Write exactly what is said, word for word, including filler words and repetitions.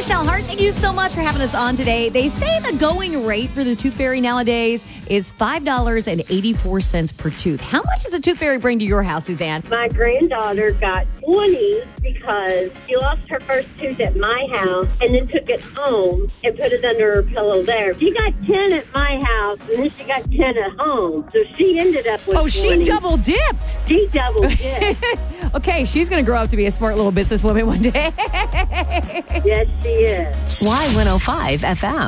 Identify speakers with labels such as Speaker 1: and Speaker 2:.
Speaker 1: Michelle Hart, thank you so much for having us on today. They say the going rate for the Tooth Fairy nowadays is five dollars and eighty-four cents per tooth. How much does the Tooth Fairy bring to your house, Suzanne?
Speaker 2: My granddaughter got twenty because she lost her first tooth at my house and then took it home and put it under her pillow there. She got ten at my house and then she got ten at home. So she ended up with
Speaker 1: Oh, she
Speaker 2: twenty.
Speaker 1: double dipped.
Speaker 2: She double dipped.
Speaker 1: Okay, she's going to grow up to be a smart little businesswoman one day.
Speaker 2: Yes, she is.
Speaker 3: Y one oh five F M.